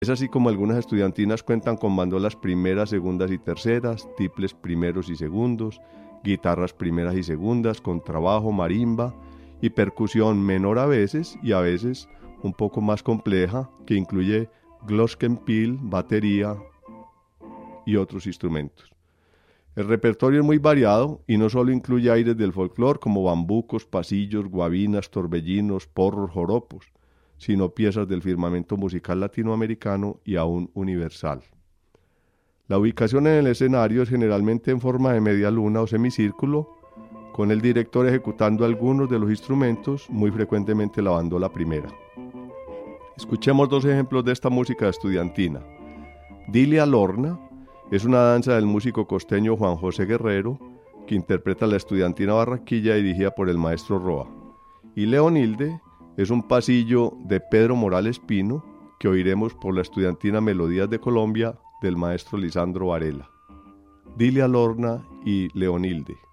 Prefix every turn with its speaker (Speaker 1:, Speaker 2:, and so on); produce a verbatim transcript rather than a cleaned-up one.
Speaker 1: Es así como algunas estudiantinas cuentan con bandolas primeras, segundas y terceras, tiples primeros y segundos, guitarras primeras y segundas, contrabajo, marimba y percusión menor a veces y a veces un poco más compleja que incluye glockenspiel, batería y otros instrumentos. El repertorio es muy variado y no solo incluye aires del folclore como bambucos, pasillos, guabinas, torbellinos, porros, joropos, sino piezas del firmamento musical latinoamericano y aún universal. La ubicación en el escenario es generalmente en forma de media luna o semicírculo, con el director ejecutando algunos de los instrumentos, muy frecuentemente la bandola primera. Escuchemos dos ejemplos de esta música estudiantina. Dilia Lorna es una danza del músico costeño Juan José Guerrero, que interpreta la estudiantina Barranquilla dirigida por el maestro Roa. Y Leonilde es un pasillo de Pedro Morales Pino, que oiremos por la estudiantina Melodías de Colombia del maestro Lisandro Varela. Dilia Lorna y Leonilde.